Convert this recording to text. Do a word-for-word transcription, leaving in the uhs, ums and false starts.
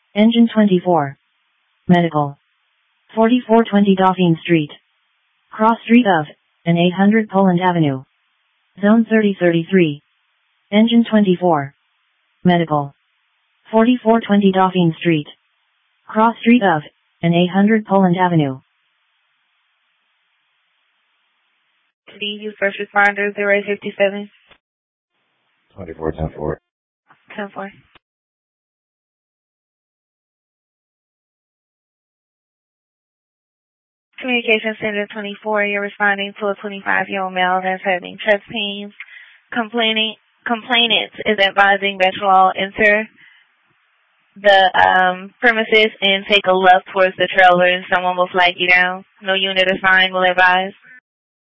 Engine twenty-four. Medical. forty-four twenty Dauphine Street. Cross street of, and eight hundred Poland Avenue. Zone thirty thirty-three. Engine twenty-four. Medical. forty-four twenty Dauphine Street. Cross street of, and eight hundred Poland Avenue. D U first responder zero eight fifty-seven. twenty-four ten four. ten four. Communication Center twenty-four, you're responding to a twenty-five-year-old male that's having chest pains. Complaining, complainant is advising that you all enter the um, premises and take a left towards the trailer and someone will flag you down. No unit assigned will advise.